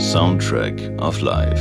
Soundtrack of Life.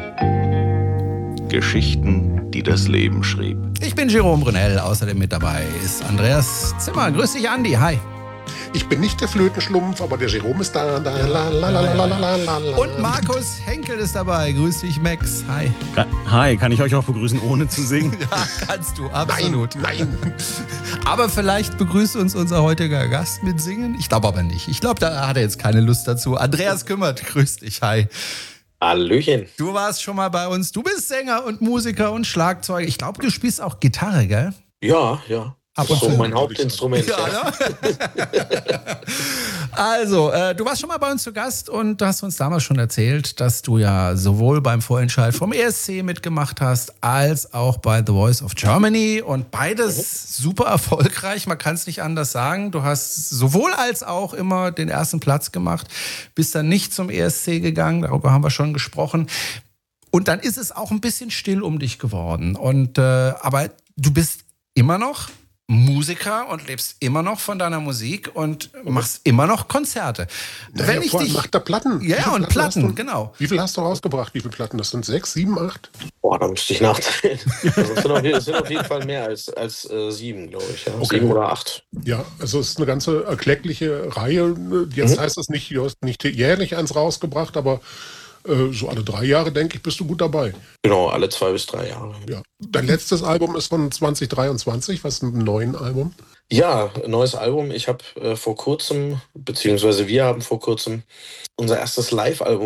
Geschichten, die das Leben schrieb. Ich bin Jerome Brunel, außerdem mit dabei ist Andreas Zimmer. Grüß dich, Andi. Hi. Ich bin nicht der Flötenschlumpf, aber der Jerome ist da. Und Markus Henkel ist dabei. Grüß dich, Max. Hi. Hi, kann ich euch auch begrüßen, ohne zu singen? Ja, kannst du, absolut. Nein. Aber vielleicht begrüßt uns unser heutiger Gast mit Singen. Ich glaube aber nicht. Ich glaube, da hat er jetzt keine Lust dazu. Andreas Kümmert, grüß dich. Hi. Hallöchen. Du warst schon mal bei uns. Du bist Sänger und Musiker und Schlagzeuger. Ich glaube, du spielst auch Gitarre, gell? Ja. Ab Das und ist so zu. mein Hauptinstrument. Ja, ne? Also, du warst schon mal bei uns zu Gast und du hast uns damals schon erzählt, dass du ja sowohl beim Vorentscheid vom ESC mitgemacht hast, als auch bei The Voice of Germany und beides super erfolgreich, man kann es nicht anders sagen. Du hast sowohl als auch immer den ersten Platz gemacht, bist dann nicht zum ESC gegangen, darüber haben wir schon gesprochen. Und dann ist es auch ein bisschen still um dich geworden. Aber du bist immer noch Musiker und lebst immer noch von deiner Musik und machst immer noch Konzerte. Naja, macht er Platten. Ja, und Platten, genau. Wie viel hast du rausgebracht? Wie viele Platten? Das sind 6, 7, 8? Boah, da müsste ich nachzählen. Das sind auf jeden Fall mehr als 7, glaube ich. Ja. Okay. 7 oder 8. Ja, also es ist eine ganze erkleckliche Reihe. Jetzt heißt das nicht, du hast nicht jährlich eins rausgebracht, aber so alle 3 Jahre, denke ich, bist du gut dabei. Genau, alle 2 bis 3 Jahre. Ja. Dein letztes Album ist von 2023. Was ist mit einem neuen Album? Ja, ein neues Album. Ich habe vor kurzem, beziehungsweise wir haben vor kurzem unser erstes Live-Album